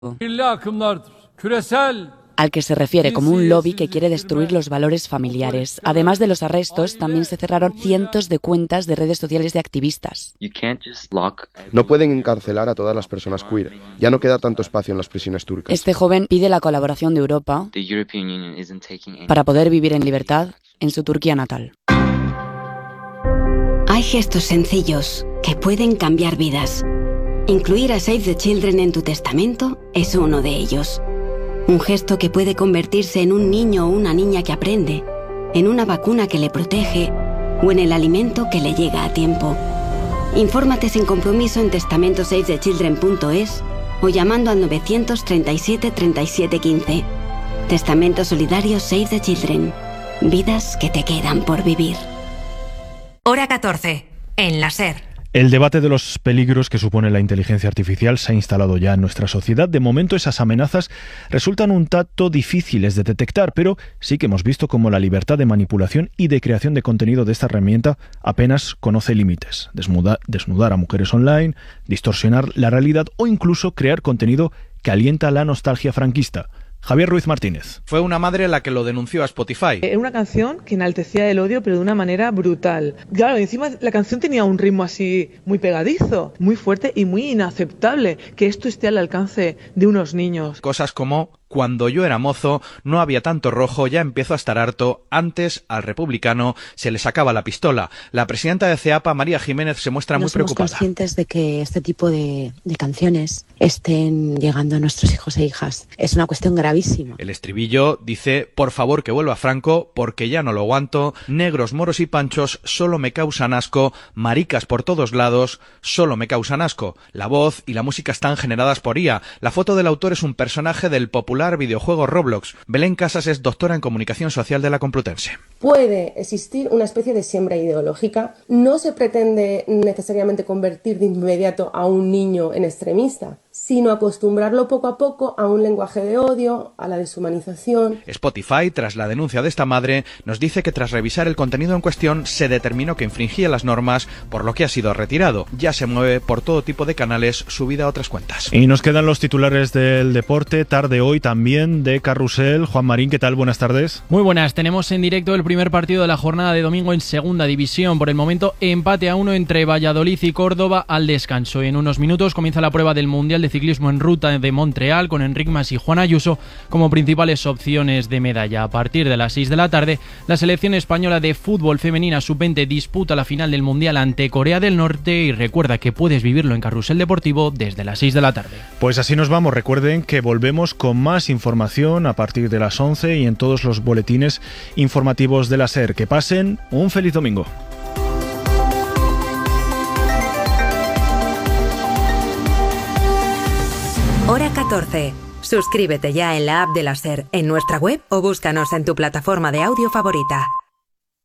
al que se refiere como un lobby que quiere destruir los valores familiares. Además de los arrestos, también se cerraron cientos de cuentas de redes sociales de activistas. No pueden encarcelar a todas las personas queer. Ya no queda tanto espacio en las prisiones turcas. Este joven pide la colaboración de Europa para poder vivir en libertad en su Turquía natal. Hay gestos sencillos que pueden cambiar vidas. Incluir a Save the Children en tu testamento es uno de ellos. Un gesto que puede convertirse en un niño o una niña que aprende, en una vacuna que le protege o en el alimento que le llega a tiempo. Infórmate sin compromiso en testamentosavethechildren.es o llamando al 937 37 15. Testamento solidario Save the Children. Vidas que te quedan por vivir. Hora 14, en la SER. El debate de los peligros que supone la inteligencia artificial se ha instalado ya en nuestra sociedad. De momento esas amenazas resultan un tanto difíciles de detectar, pero sí que hemos visto cómo la libertad de manipulación y de creación de contenido de esta herramienta apenas conoce límites. Desnudar a mujeres online, distorsionar la realidad o incluso crear contenido que alienta la nostalgia franquista. Javier Ruiz Martínez. Fue una madre la que lo denunció a Spotify. Era una canción que enaltecía el odio, pero de una manera brutal. Claro, encima la canción tenía un ritmo así muy pegadizo, muy fuerte y muy inaceptable que esto esté al alcance de unos niños. Cosas como: cuando yo era mozo, no había tanto rojo, ya empiezo a estar harto. Antes, al republicano se le sacaba la pistola. La presidenta de CEAPA, María Jiménez, se muestra muy preocupada. No somos conscientes de que este tipo de canciones estén llegando a nuestros hijos e hijas. Es una cuestión gravísima. El estribillo dice: por favor que vuelva Franco, porque ya no lo aguanto. Negros, moros y panchos solo me causan asco. Maricas por todos lados solo me causan asco. La voz y la música están generadas por IA. La foto del autor es un personaje del popular videojuego Roblox. Belén Casas es doctora en comunicación social de la Complutense. Puede existir una especie de siembra ideológica. No se pretende necesariamente convertir de inmediato a un niño en extremista, sino acostumbrarlo poco a poco a un lenguaje de odio, a la deshumanización. Spotify, tras la denuncia de esta madre, nos dice que tras revisar el contenido en cuestión se determinó que infringía las normas, por lo que ha sido retirado. Ya se mueve por todo tipo de canales, subida a otras cuentas. Y nos quedan los titulares del deporte, tarde hoy también de Carrusel. Juan Marín, ¿qué tal? Buenas tardes. Muy buenas, tenemos en directo el primer partido de la jornada de domingo en Segunda División. Por el momento, empate a 1 entre Valladolid y Córdoba al descanso. En unos minutos comienza la prueba del Mundial de Ciclismo en Ruta de Montreal con Enric Mas y Juan Ayuso como principales opciones de medalla. A partir de las 6 de la tarde, la selección española de fútbol femenina sub-20 disputa la final del Mundial ante Corea del Norte y recuerda que puedes vivirlo en Carrusel Deportivo desde las 6 de la tarde. Pues así nos vamos. Recuerden que volvemos con más información a partir de las 11 y en todos los boletines informativos de la SER. Que pasen un feliz domingo. Hora 14. Suscríbete ya en la app de la SER, en nuestra web o búscanos en tu plataforma de audio favorita.